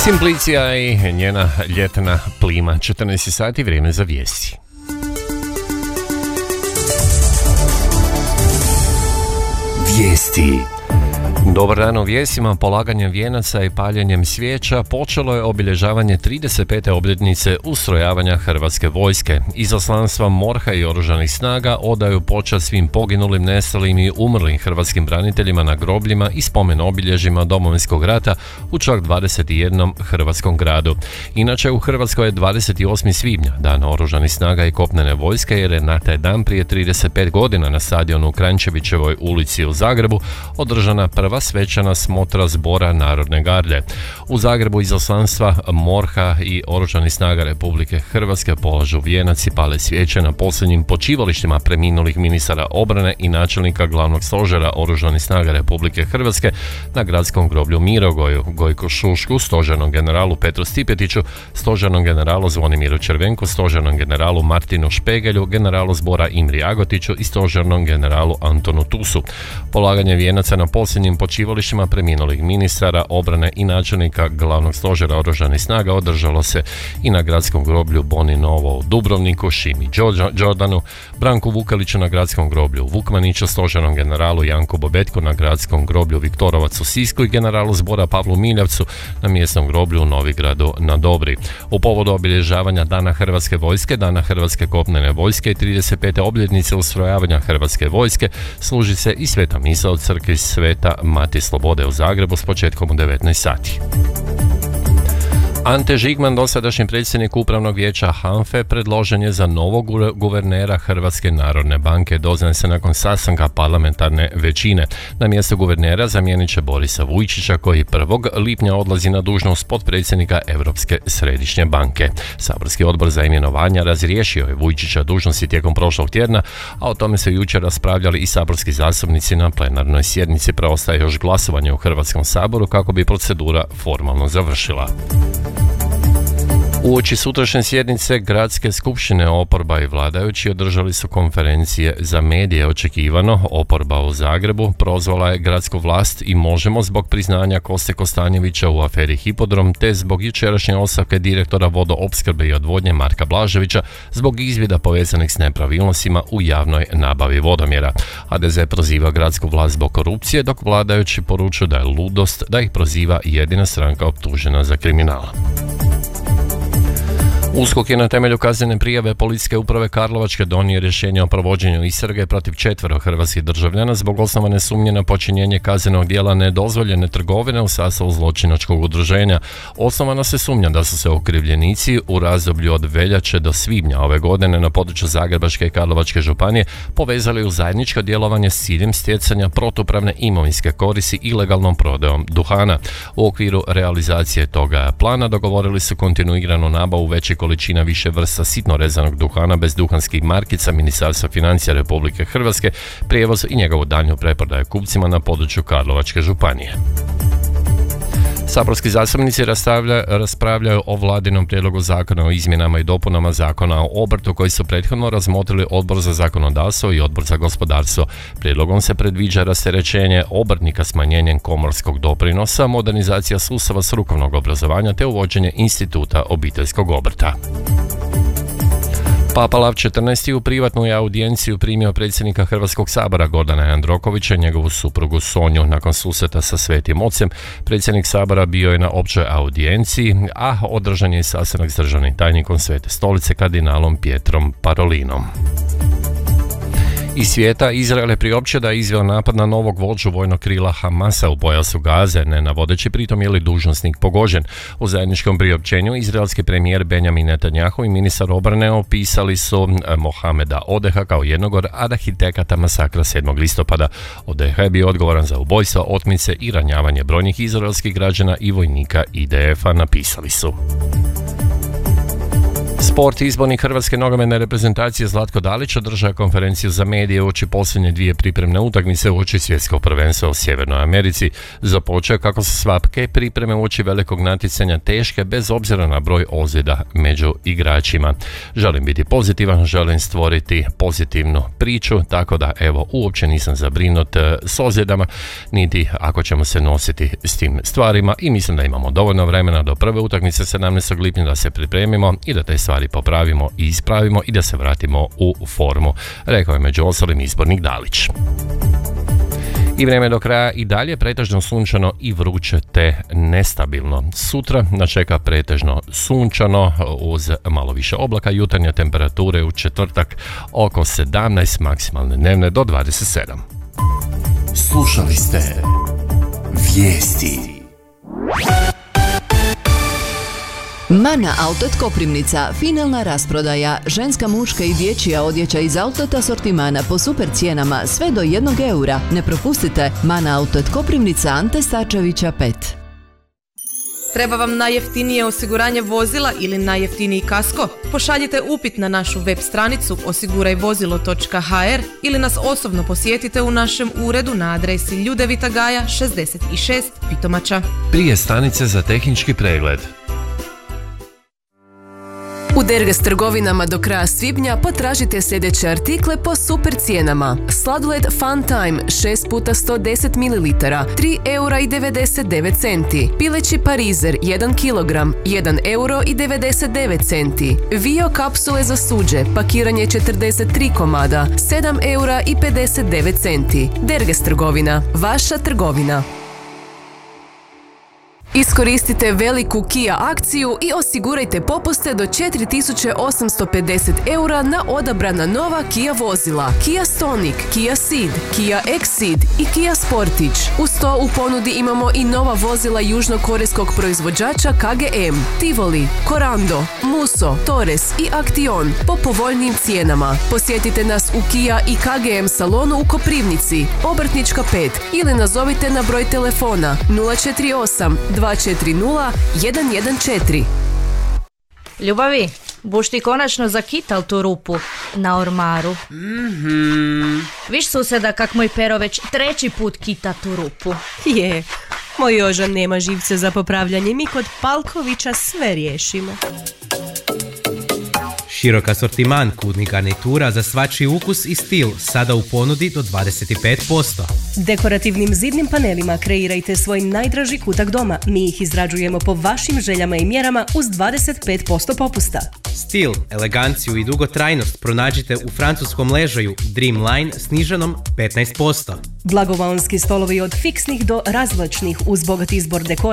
Simplicija i njena ljetna plima. 14 sati, vrijeme za vijesti. Vijesti. Dobar dan u vijestima. Polaganjem vijenaca i paljenjem svijeća počelo je obilježavanje 35. obljetnice ustrojavanja Hrvatske vojske. Izaslanstva MORH-a i Oružanih snaga odaju počast svim poginulim, nestalim i umrlim hrvatskim braniteljima na grobljima i spomen obilježjima Domovinskog rata u čak 21 hrvatskom gradu. Inače, u Hrvatskoj je 28. svibnja, dan Oružanih snaga i kopnene vojske, jer je na taj dan prije 35 godina na stadionu u Kranjčevićevoj ulici u Zagrebu održana prva svečana smotra zbora Narodne garde. U Zagrebu izaslanstva MORH-a i Oružanih snaga Republike Hrvatske polažu vijenac i pale svijeće na posljednjim počivalištima preminulih ministara obrane i načelnika glavnog stožera Oružanih snaga Republike Hrvatske na gradskom groblju Mirogoju, Gojku Šušku, stožernom generalu Petru Stipetiću, stožernom generalu Zvonimiru Červenku, stožernom generalu Martinu Špegelju, generalu zbora Imri Agotiću i stožernom generalu Antonu Tusu. Polaganje vijenaca na posljednjim počivalištima preminulih ministara obrane i načelnika glavnog stožera Oružanih snaga održalo se i na gradskom groblju Boni Novo u Dubrovniku, Šimi Đordanu, Branku Vukeliću na gradskom groblju Vukmaniću, stožernom generalu Janku Bobetku na gradskom groblju Viktorovac u Sisku i generalu zbora Pavlu Miljavcu na mjesnom groblju u Novigradu na Dobri. U povodu obilježavanja Dana Hrvatske vojske, Dana Hrvatske kopnene vojske i 35. obljetnice ustrojavanja Hrvatske vojske služi se i sveta misa od crkvi Sveta Mati Slobode u Zagrebu s početkom u 19 sati. Ante Žigman, dosadašnji predsjednik Upravnog vijeća HANFA-e, predložen je za novog guvernera Hrvatske narodne banke. Doznaje se nakon sastanka parlamentarne većine. Na mjesto guvernera zamijenit će Borisa Vujčića, koji 1. lipnja odlazi na dužnost potpredsjednika Europske središnje banke. Saborski odbor za imenovanja razriješio je Vujčića dužnosti tijekom prošlog tjedna, a o tome su jučer raspravljali i saborski zastupnici na plenarnoj sjednici. Preostaje još glasovanje u Hrvatskom saboru kako bi procedura formalno završila. Uoči sutrašnje sjednice Gradske skupštine oporba i vladajući održali su konferencije za medije. Očekivano, oporba u Zagrebu prozvala je gradsku vlast i Možemo zbog priznanja Koste Kostanjevića u aferi Hipodrom, te zbog jučerašnje ostavke direktora vodoopskrbe i odvodnje Marka Blaževića zbog izvida povezanih s nepravilnostima u javnoj nabavi vodomjera. HDZ proziva gradsku vlast zbog korupcije, dok vladajući poručuju da je ludost da ih proziva jedina stranka optužena za kriminal. USKOK je na temelju kaznene prijave Policijske uprave Karlovačke donio rješenje o provođenju istrage protiv 4 hrvatskih državljana zbog osnovane sumnje na počinjenje kaznenog djela nedozvoljene trgovine u sastavu zločinačkog udruženja. Osnovano se sumnja da su se okrivljenici u razdoblju od veljače do svibnja ove godine na području Zagrebačke i Karlovačke županije povezali u zajedničko djelovanje s ciljem stjecanja protupravne imovinske koristi ilegalnom prodajom duhana. U okviru realizacije toga plana dogovorili su kontinuiranu nabavu većih količina više vrsta sitno rezanog duhana bez duhanskih markica Ministarstva financija Republike Hrvatske, prijevoz i njegovu daljnju preprodaju kupcima na području Karlovačke županije. Saborski zastupnici raspravljaju o vladinom prijedlogu zakona o izmjenama i dopunama zakona o obrtu koji su prethodno razmotrili Odbor za zakonodavstvo i Odbor za gospodarstvo. Prijedlogom se predviđa rasterećenje obrtnika smanjenjem komorskog doprinosa, modernizacija sustava strukovnog obrazovanja te uvođenje instituta obiteljskog obrta. Papa Lav XIV. U privatnu audijenciju primio predsjednika Hrvatskog sabora Gordana Jandrokovića i njegovu suprugu Sonju. Nakon susreta sa Svetim Ocem, predsjednik sabora bio je na općoj audijenciji, a održan je i sastanak s državnim tajnikom Svete stolice kardinalom Pietrom Parolinom. Iz svijeta, Izrael je priopćio da je izveo napad na novog vođu vojnog krila Hamasa u pojasu Gaze, ne navodeći pritom je li dužnosnik pogođen. U zajedničkom priopćenju izraelski premijer Benjamin Netanjahu i ministar obrane opisali su Mohameda Odeha kao jednog od arhitekata masakra 7. listopada. Odeha je bio odgovoran za ubojstva, otmice i ranjavanje brojnih izraelskih građana i vojnika IDF-a, napisali su. Sport. Izbornik Hrvatske nogometne reprezentacije Zlatko Dalić održao konferenciju za medije uoči posljednje dvije pripremne utakmice uoči svjetskog prvenstva u Sjevernoj Americi. Započeo kako su svake pripreme uoči velikog natjecanja teške bez obzira na broj ozljeda među igračima. Želim biti pozitivan, želim stvoriti pozitivnu priču, tako da evo uopće nisam zabrinut s ozljedama, niti ako ćemo se nositi s tim stvarima i mislim da imamo dovoljno vremena do prve utakmice 17. lipnja da se pripremimo i da te stvari popravimo i ispravimo i da se vratimo u formu, rekao je među ostalim izbornik Dalić. I vrijeme do kraja i dalje pretežno sunčano i vruće te nestabilno. Sutra nas čeka pretežno sunčano uz malo više oblaka, jutarnje temperature u četvrtak oko 17, maksimalne dnevne do 27. Slušali ste Vijesti. Mana Outlet Koprivnica, finalna rasprodaja, ženska, muška i dječja odjeća iz outlet asortimana po super cijenama sve do 1 eura. Ne propustite, Mana Outlet Koprivnica, Ante Starčevića 5. Treba vam najjeftinije osiguranje vozila ili najjeftiniji kasko? Pošaljite upit na našu web stranicu osigurajvozilo.hr ili nas osobno posjetite u našem uredu na adresi Ljudevita Gaja 66 Pitomača. Prije stanice za tehnički pregled. U Derges trgovinama do kraja svibnja potražite sljedeće artikle po super cijenama. Sladoled Fun Time 6 puta 110 ml, 3 eura i 99 centi. Pileći parizer 1 kg, 1 euro i 99 centi. Vio kapsule za suđe, pakiranje 43 komada, 7 eura i 59 centi. Derges trgovina, vaša trgovina. Iskoristite veliku Kia akciju i osigurajte popuste do 4850 eura na odabrana nova Kia vozila. Kia Stonic, Kia Ceed, Kia Exceed i Kia Sportage. Uz to u ponudi imamo i nova vozila južnokorejskog proizvođača KGM, Tivoli, Corando, Muso, Torres i Action po povoljnim cijenama. Posjetite nas u Kia i KGM salonu u Koprivnici, Obrtnička 5 ili nazovite na broj telefona 048 240 114. Ljubavi, buš ti konačno zakital tu rupu na ormaru. Viš suseda kak moj pero već 3. put kita tu rupu. Je, moj Joža nema živce za popravljanje, mi kod Palkovića sve riješimo. Širok asortiman kudnih garnitura za svačiji ukus i stil, sada u ponudi do 25%. Dekorativnim zidnim panelima kreirajte svoj najdraži kutak doma. Mi ih izrađujemo po vašim željama i mjerama uz 25% popusta. Stil, eleganciju i dugotrajnost pronađite u francuskom ležaju Dreamline sniženom 15%. Blagovaonski stolovi od fiksnih do razvlačnih uz bogat izbor dekora